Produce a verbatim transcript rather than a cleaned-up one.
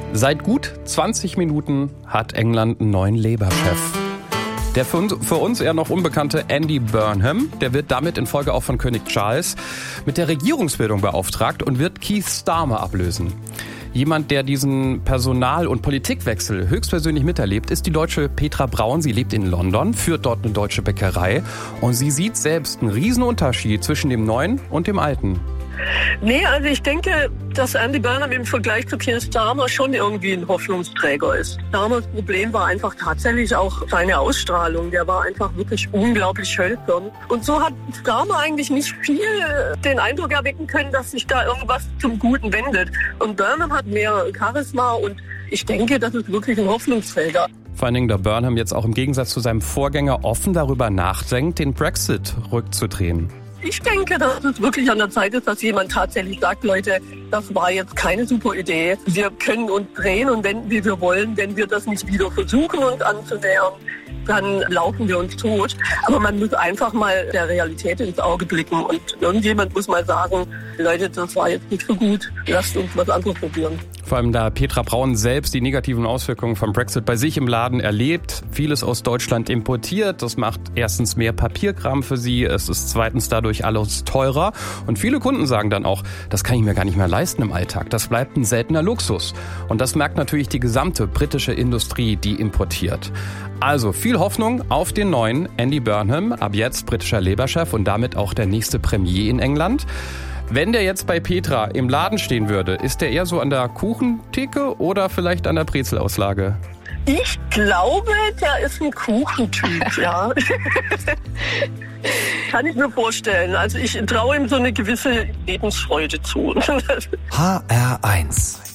Seit gut zwanzig Minuten hat England einen neuen Labour-Chef. Der für uns, für uns eher noch unbekannte Andy Burnham, der wird damit in Folge auch von König Charles mit der Regierungsbildung beauftragt und wird Keir Starmer ablösen. Jemand, der diesen Personal- und Politikwechsel höchstpersönlich miterlebt, ist die Deutsche Petra Braun. Sie lebt in London, führt dort eine deutsche Bäckerei und sie sieht selbst einen riesen Unterschied zwischen dem Neuen und dem Alten. Nee, also ich denke, dass Andy Burnham im Vergleich zu Keir Starmer schon irgendwie ein Hoffnungsträger ist. Starmers Problem war einfach tatsächlich auch seine Ausstrahlung. Der war einfach wirklich unglaublich hölzern. Und so hat Starmer eigentlich nicht viel den Eindruck erwecken können, dass sich da irgendwas zum Guten wendet. Und Burnham hat mehr Charisma und ich denke, das ist wirklich ein Hoffnungsträger. Vor allen Dingen, da Burnham jetzt auch im Gegensatz zu seinem Vorgänger offen darüber nachdenkt, den Brexit rückzudrehen. Ich denke, dass es wirklich an der Zeit ist, dass jemand tatsächlich sagt, Leute, das war jetzt keine super Idee. Wir können uns drehen und wenden, wie wir wollen. Wenn wir das nicht wieder versuchen, uns anzunähern, dann laufen wir uns tot. Aber man muss einfach mal der Realität ins Auge blicken. Und irgendjemand muss mal sagen, Leute, das war jetzt nicht so gut. Lasst uns was anderes probieren. Vor allem da Petra Braun selbst die negativen Auswirkungen vom Brexit bei sich im Laden erlebt, vieles aus Deutschland importiert. Das macht erstens mehr Papierkram für sie, es ist zweitens dadurch alles teurer. Und viele Kunden sagen dann auch, das kann ich mir gar nicht mehr leisten im Alltag. Das bleibt ein seltener Luxus. Und das merkt natürlich die gesamte britische Industrie, die importiert. Also viel Hoffnung auf den neuen Andy Burnham, ab jetzt britischer Labour-Chef und damit auch der nächste Premier in England. Wenn der jetzt bei Petra im Laden stehen würde, ist der eher so an der Kuchentheke oder vielleicht an der Brezelauslage? Ich glaube, der ist ein Kuchentyp, ja. Kann ich mir vorstellen. Also ich traue ihm so eine gewisse Lebensfreude zu. H R eins